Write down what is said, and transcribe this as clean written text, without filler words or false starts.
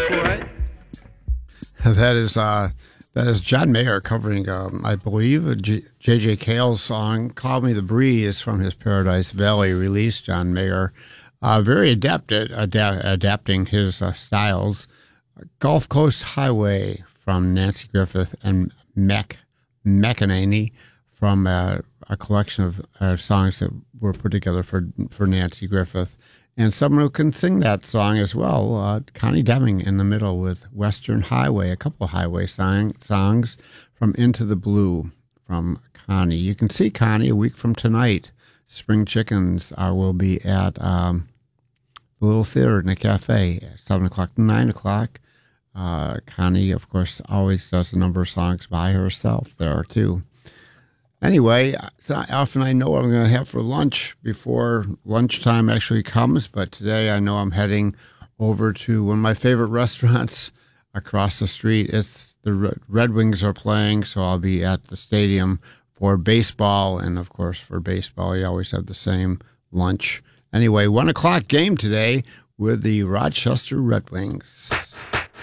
That is John Mayer covering, I believe, J.J. Cale's song "Call Me the Breeze" from his Paradise Valley release. John Mayer, very adept at adapting his styles. Gulf Coast Highway from Nancy Griffith and McEnany from a collection of songs that were put together for Nancy Griffith. And someone who can sing that song as well, Connie Deming in the middle with Western Highway, a couple of highway songs from Into the Blue from Connie. You can see Connie a week from tonight. Spring Chickens will be at the Little Theater in the Cafe at 7 o'clock to 9 o'clock. Connie, of course, always does a number of songs by herself there, too. Anyway, so often I know what I'm going to have for lunch before lunchtime actually comes, but today I know I'm heading over to one of my favorite restaurants across the street. It's the Red Wings are playing, so I'll be at the stadium for baseball, and of course for baseball you always have the same lunch. Anyway, 1 o'clock game today with the Rochester Red Wings.